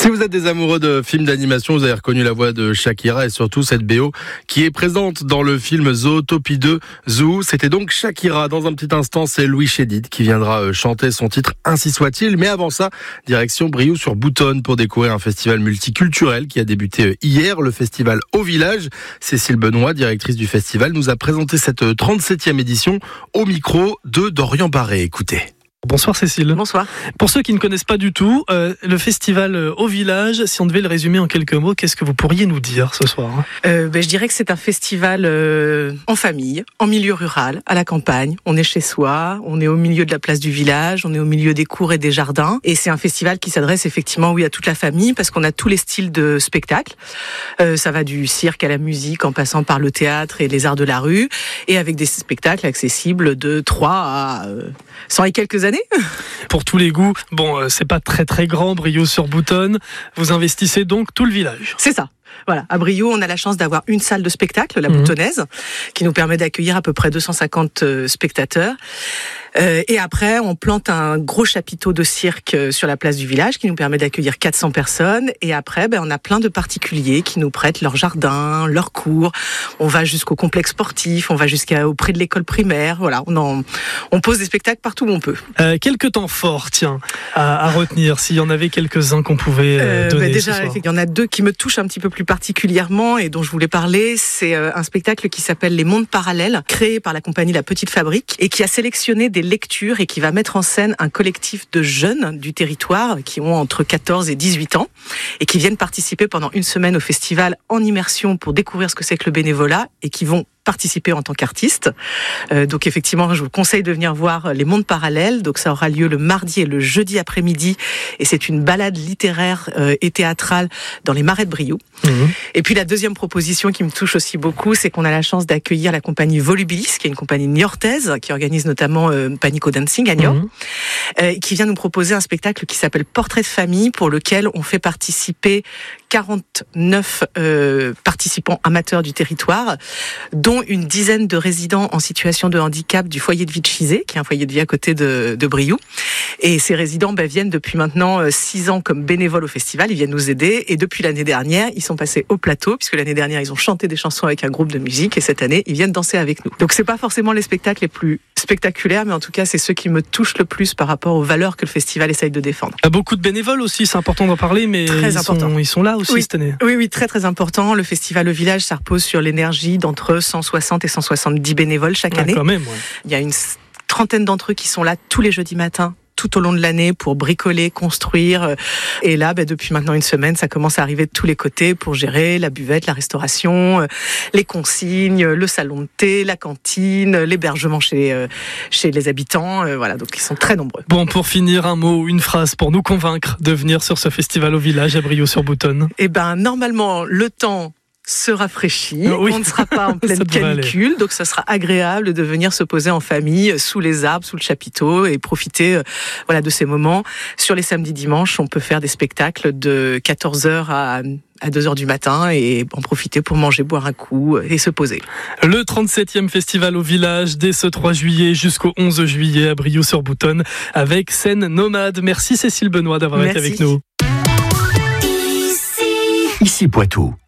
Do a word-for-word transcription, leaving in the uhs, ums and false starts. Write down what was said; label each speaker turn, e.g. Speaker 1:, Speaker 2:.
Speaker 1: Si vous êtes des amoureux de films d'animation, vous avez reconnu la voix de Shakira et surtout cette B O qui est présente dans le film Zootopie deux Zoo. C'était donc Shakira. Dans un petit instant, c'est Louis Chédid qui viendra chanter son titre Ainsi soit-il. Mais avant ça, direction Briouze-sur-Boutonne pour découvrir un festival multiculturel qui a débuté hier, le festival Au Village. Cécile Benoît, directrice du festival, nous a présenté cette trente-septième édition au micro de Dorian Barré. Écoutez.
Speaker 2: Bonsoir Cécile.
Speaker 3: Bonsoir.
Speaker 2: Pour ceux qui ne connaissent pas du tout, euh, le festival euh, Au Village, si on devait le résumer en quelques mots, qu'est-ce que vous pourriez nous dire ce soir ?
Speaker 3: euh, ben, Je dirais que c'est un festival euh, en famille, en milieu rural, à la campagne. On est chez soi, on est au milieu de la place du village, on est au milieu des cours et des jardins. Et c'est un festival qui s'adresse effectivement oui, à toute la famille parce qu'on a tous les styles de spectacles. Euh, ça va du cirque à la musique en passant par le théâtre et les arts de la rue et avec des spectacles accessibles de trois à euh, cent et quelques années.
Speaker 2: Pour tous les goûts, bon, euh, c'est pas très très grand, Briouze-sur-Boutonne. Vous investissez donc tout le village.
Speaker 3: C'est ça. Voilà, à Briouze, on a la chance d'avoir une salle de spectacle, la
Speaker 2: mmh.
Speaker 3: Boutonnaise, qui nous permet d'accueillir à peu près deux cent cinquante spectateurs. Euh, et après, on plante un gros chapiteau de cirque sur la place du village qui nous permet d'accueillir quatre cents personnes. Et après, ben, on a plein de particuliers qui nous prêtent leur jardin, leurs cours. On va jusqu'au complexe sportif, on va jusqu'à auprès de l'école primaire. Voilà, on, en, on pose des spectacles partout où on peut.
Speaker 2: Euh, quelques temps forts, tiens, à, à retenir, s'il y en avait quelques-uns qu'on pouvait euh, donner
Speaker 3: ben déjà,
Speaker 2: ce soir.
Speaker 3: Il y en a deux qui me touchent un petit peu plus particulièrement et dont je voulais parler. C'est un spectacle qui s'appelle Les Mondes Parallèles, créé par la compagnie La Petite Fabrique et qui a sélectionné des lectures et qui va mettre en scène un collectif de jeunes du territoire qui ont entre quatorze et dix-huit ans et qui viennent participer pendant une semaine au festival en immersion pour découvrir ce que c'est que le bénévolat et qui vont participer en tant qu'artiste. Euh, donc effectivement, je vous conseille de venir voir Les Mondes Parallèles. Donc ça aura lieu le mardi et le jeudi après-midi et c'est une balade littéraire euh, et théâtrale dans les marais de Briouze. Mmh. Et puis la deuxième proposition qui me touche aussi beaucoup, c'est qu'on a la chance d'accueillir la compagnie Volubilis, qui est une compagnie niortaise qui organise notamment euh, Panico Dancing à Niort, mmh. euh, qui vient nous proposer un spectacle qui s'appelle Portrait de famille, pour lequel on fait participer quarante-neuf euh, participants amateurs du territoire, dont une dizaine de résidents en situation de handicap du foyer de vie de Chizé, qui est un foyer de vie à côté de, de Briouze. Et ces résidents ben, viennent depuis maintenant six ans comme bénévoles au festival, ils viennent nous aider. Et depuis l'année dernière, ils sont passés au plateau, puisque l'année dernière, ils ont chanté des chansons avec un groupe de musique, et cette année, ils viennent danser avec nous. Donc c'est pas forcément les spectacles les plus spectaculaires, mais en tout cas, c'est ceux qui me touchent le plus par rapport aux valeurs que le festival essaye de défendre.
Speaker 2: Il y a beaucoup de bénévoles aussi, c'est important d'en parler, mais
Speaker 3: très
Speaker 2: ils,
Speaker 3: important.
Speaker 2: Sont, ils sont là aussi
Speaker 3: oui.
Speaker 2: cette année.
Speaker 3: Oui, oui, très très important. Le festival Au Village, ça repose sur l'énergie d'entre cent soixante et cent soixante-dix bénévoles chaque
Speaker 2: ouais,
Speaker 3: année.
Speaker 2: Quand même, ouais.
Speaker 3: Il y a une trentaine d'entre eux qui sont là tous les jeudis matins, tout au long de l'année pour bricoler, construire. Et là, ben, depuis maintenant une semaine, ça commence à arriver de tous les côtés pour gérer la buvette, la restauration, les consignes, le salon de thé, la cantine, l'hébergement chez, euh, chez les habitants. Euh, voilà, donc ils sont très nombreux.
Speaker 2: Bon, pour finir, un mot, une phrase pour nous convaincre de venir sur ce festival Au Village à Briouze-sur-Boutonne.
Speaker 3: Eh ben, normalement, le temps se rafraîchit,
Speaker 2: oui.
Speaker 3: on ne sera pas en pleine canicule, aller. Donc ça sera agréable de venir se poser en famille sous les arbres, sous le chapiteau et profiter euh, voilà, de ces moments. Sur les samedis dimanches, on peut faire des spectacles de quatorze heures à à deux heures du matin et en profiter pour manger, boire un coup et se poser.
Speaker 2: Le trente-septième festival Au Village dès ce trois juillet jusqu'au onze juillet à Briouze-sur-Boutonne avec scène nomade. Merci Cécile Benoît d'avoir
Speaker 3: Merci.
Speaker 2: été avec nous.
Speaker 4: Ici Poitou.